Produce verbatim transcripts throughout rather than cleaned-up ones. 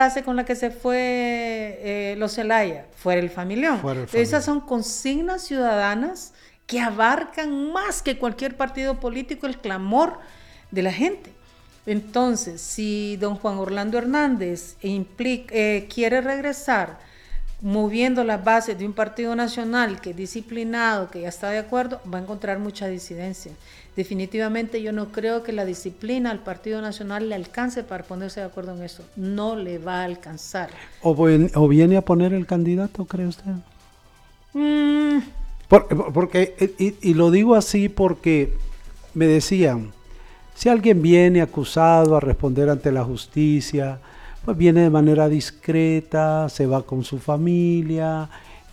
frase con la que se fue eh, los Zelaya, fuera el familión. Fuera el familión. Esas son consignas ciudadanas que abarcan más que cualquier partido político el clamor de la gente. Entonces, si don Juan Orlando Hernández implica, eh, quiere regresar moviendo las bases de un partido nacional que es disciplinado, que ya está de acuerdo, va a encontrar mucha disidencia. Definitivamente yo no creo que la disciplina al Partido Nacional le alcance para ponerse de acuerdo en eso. No le va a alcanzar. ¿O, o viene a poner el candidato, cree usted? Mm. Por, porque, y, y lo digo así porque me decían, si alguien viene acusado a responder ante la justicia, pues viene de manera discreta, se va con su familia,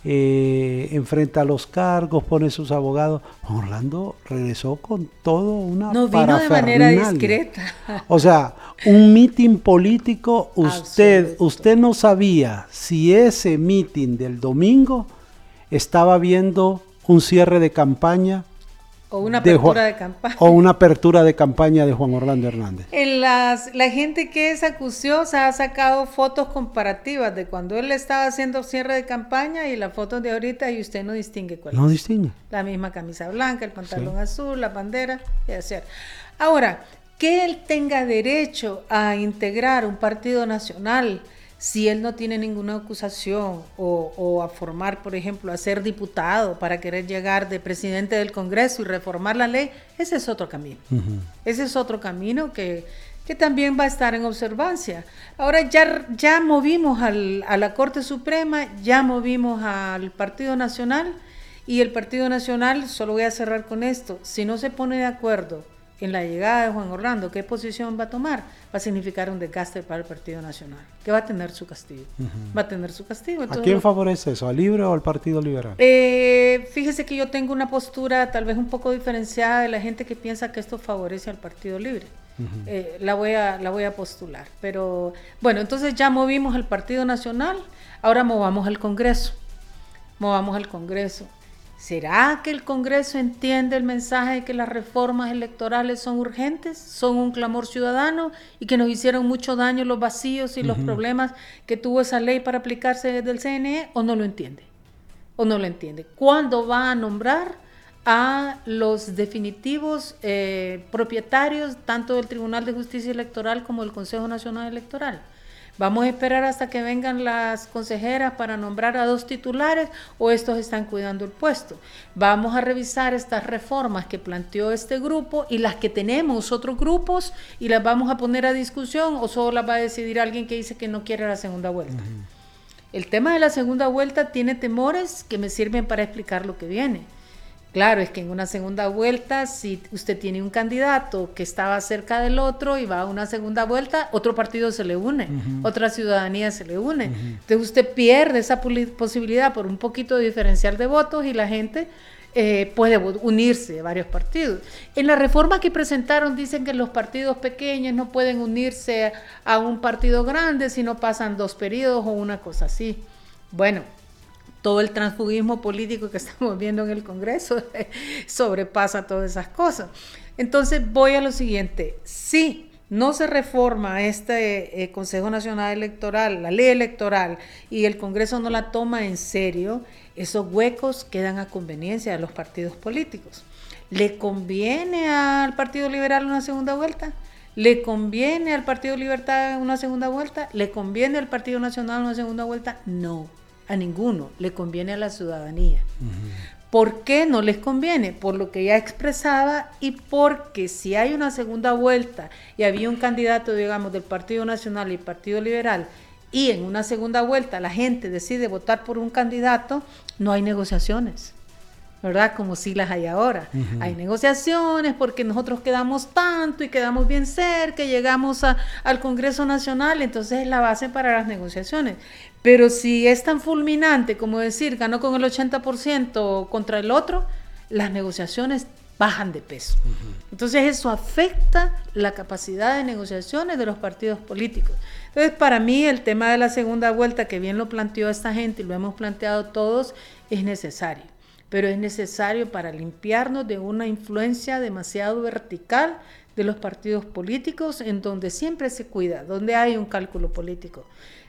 eh, enfrenta los cargos, pone sus abogados. Orlando regresó con todo una no vino de manera discreta. O sea, un mitin político, usted, usted no sabía si ese mitin del domingo estaba viendo un cierre de campaña o una apertura de, de campaña. O una apertura de campaña de Juan Orlando Hernández. En las, la gente que es acuciosa ha sacado fotos comparativas de cuando él estaba haciendo cierre de campaña y las fotos de ahorita y usted no distingue cuál no es. No distingue. La misma camisa blanca, el pantalón sí. azul, la bandera, y hacer. Ahora, que él tenga derecho a integrar un partido nacional si él no tiene ninguna acusación o, o a formar, por ejemplo, a ser diputado para querer llegar de presidente del Congreso y reformar la ley, ese es otro camino. Uh-huh. Ese es otro camino que, que también va a estar en observancia. Ahora ya, ya movimos al, a la Corte Suprema, ya movimos al Partido Nacional y el Partido Nacional, solo voy a cerrar con esto, si no se pone de acuerdo en la llegada de Juan Orlando, ¿qué posición va a tomar? Va a significar un desgaste para el Partido Nacional, que va a tener su castigo. Uh-huh. Va a tener su castigo. Entonces, ¿a quién lo... favorece eso? ¿Al Libre o al Partido Liberal? Eh, fíjese que yo tengo una postura tal vez un poco diferenciada de la gente que piensa que esto favorece al Partido Libre. Uh-huh. Eh, la, voy a, la voy a postular. Pero bueno, entonces ya movimos al Partido Nacional, ahora movamos al Congreso. Movamos al Congreso. ¿Será que el Congreso entiende el mensaje de que las reformas electorales son urgentes, son un clamor ciudadano y que nos hicieron mucho daño los vacíos y uh-huh. los problemas que tuvo esa ley para aplicarse desde el C N E, o no lo entiende? ¿O no lo entiende? ¿Cuándo va a nombrar a los definitivos eh, propietarios tanto del Tribunal de Justicia Electoral como del Consejo Nacional Electoral? ¿Vamos a esperar hasta que vengan las consejeras para nombrar a dos titulares o estos están cuidando el puesto? Vamos a revisar estas reformas que planteó este grupo y las que tenemos otros grupos y las vamos a poner a discusión o solo las va a decidir alguien que dice que no quiere la segunda vuelta. Uh-huh. El tema de la segunda vuelta tiene temores que me sirven para explicar lo que viene. Claro, es que en una segunda vuelta, si usted tiene un candidato que estaba cerca del otro y va a una segunda vuelta, otro partido se le une, uh-huh. otra ciudadanía se le une. Uh-huh. Entonces usted pierde esa posibilidad por un poquito de diferencial de votos y la gente eh, puede unirse a varios partidos. En la reforma que presentaron dicen que los partidos pequeños no pueden unirse a un partido grande si no pasan dos periodos o una cosa así. Bueno, todo el transfugismo político que estamos viendo en el Congreso sobrepasa todas esas cosas. Entonces voy a lo siguiente, si no se reforma este eh, Consejo Nacional Electoral, la ley electoral, y el Congreso no la toma en serio, esos huecos quedan a conveniencia de los partidos políticos. ¿Le conviene al Partido Liberal una segunda vuelta? ¿Le conviene al Partido Libertad una segunda vuelta? ¿Le conviene al Partido Nacional una segunda vuelta? No. A ninguno, le conviene a la ciudadanía. Uh-huh. ¿Por qué no les conviene? Por lo que ya expresaba y porque si hay una segunda vuelta y había un candidato, digamos, del Partido Nacional y el Partido Liberal y en una segunda vuelta la gente decide votar por un candidato, no hay negociaciones, ¿verdad? Como si las hay ahora. Uh-huh. Hay negociaciones porque nosotros quedamos tanto y quedamos bien cerca, llegamos a, al Congreso Nacional, entonces es la base para las negociaciones. Pero si es tan fulminante como decir, ganó con el ochenta por ciento contra el otro, las negociaciones bajan de peso. Uh-huh. Entonces eso afecta la capacidad de negociaciones de los partidos políticos. Entonces para mí el tema de la segunda vuelta, que bien lo planteó esta gente y lo hemos planteado todos, es necesario. Pero es necesario para limpiarnos de una influencia demasiado vertical de los partidos políticos, en donde siempre se cuida, donde hay un cálculo político.